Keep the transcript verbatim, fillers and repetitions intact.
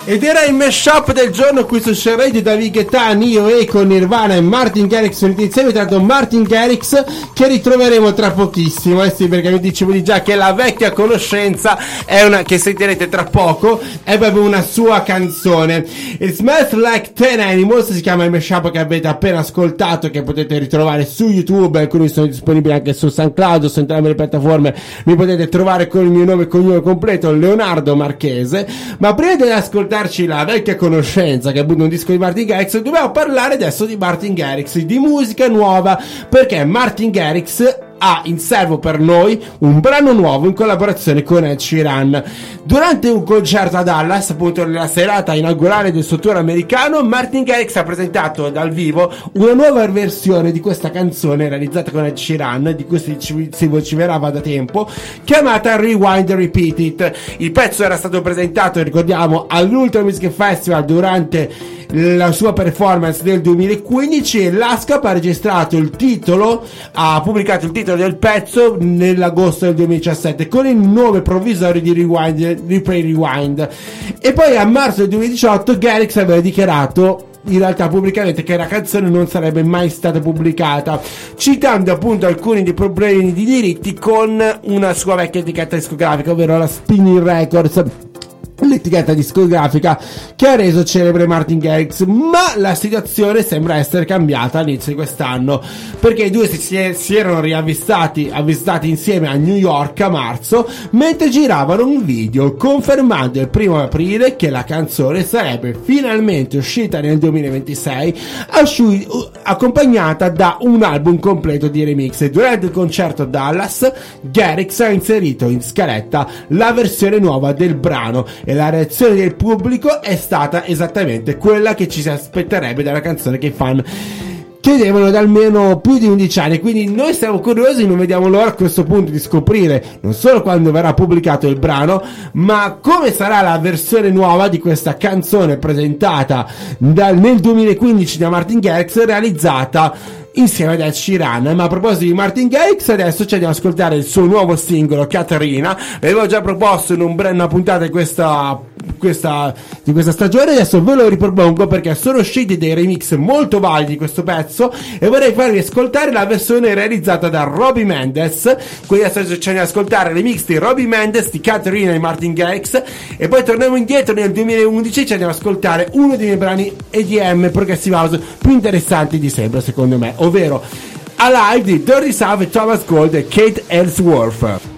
Ed era il mashup del giorno qui su Share Radio, David Guetta, Nio E con Nirvana e Martin Garrix uniti insieme. Tra l'altro Martin Garrix che ritroveremo tra pochissimo, eh sì, perché vi dicevo di già che la vecchia conoscenza è una che sentirete tra poco, è proprio una sua canzone. It Smells Like Ten Animals si chiama il mashup che avete appena ascoltato, che potete ritrovare su YouTube. Alcuni sono disponibili anche su SoundCloud, su entrambe le piattaforme mi potete trovare con il mio nome e cognome completo, Leonardo Marchese. Ma prima di ascoltare la vecchia conoscenza, che è appunto un disco di Martin Garrix, dobbiamo parlare adesso di Martin Garrix, di musica nuova, perché Martin Garrix ha in serbo per noi un brano nuovo in collaborazione con Ed Sheeran. Durante un concerto a Dallas, appunto nella serata inaugurale del suo tour americano, Martin Garrix ha presentato dal vivo una nuova versione di questa canzone realizzata con Ed Sheeran, di cui si, si vociferava da tempo, chiamata Rewind and Repeat It. Il pezzo era stato presentato, ricordiamo, all'Ultra Music Festival durante la sua performance del duemilaquindici, e l'ASCAP ha registrato il titolo, ha pubblicato il titolo del pezzo nell'agosto del duemiladiciassette con il nome provvisorio di Rewind, Replay Rewind. E poi a marzo del duemiladiciotto Garrix aveva dichiarato in realtà pubblicamente che la canzone non sarebbe mai stata pubblicata, citando appunto alcuni dei problemi di diritti con una sua vecchia etichetta discografica, ovvero la Spinning Records, l'etichetta discografica che ha reso celebre Martin Garrix. Ma la situazione sembra essere cambiata all'inizio di quest'anno, perché i due si, si erano riavvistati avvistati insieme a New York a marzo, mentre giravano un video confermando il primo aprile che la canzone sarebbe finalmente uscita nel duemilaventisei, asciu- accompagnata da un album completo di remix. E durante il concerto a Dallas Garrix ha inserito in scaletta la versione nuova del brano, e la reazione del pubblico è stata esattamente quella che ci si aspetterebbe dalla canzone che i fan chiedevano da almeno più di undici anni. Quindi noi siamo curiosi, non vediamo l'ora a questo punto di scoprire non solo quando verrà pubblicato il brano, ma come sarà la versione nuova di questa canzone presentata dal, nel duemilaquindici da Martin Garrix, realizzata insieme ad Ed Sheeran. Ma a proposito di Martin Garrix, adesso ci andiamo ad ascoltare il suo nuovo singolo Caterina. L'avevo già proposto in un, una puntata di questa, questa, di questa stagione, adesso ve lo ripropongo perché sono usciti dei remix molto validi di questo pezzo e vorrei farvi ascoltare la versione realizzata da Robbie Mendes. Quindi adesso ci andiamo ad ascoltare il remix di Robbie Mendes di Caterina e Martin Garrix, e poi torniamo indietro nel duemilaundici e ci andiamo ad ascoltare uno dei miei brani E D M Progressive House più interessanti di sempre secondo me, ovvero Alive di Dirty South e Thomas Gold e Kate Ellsworth.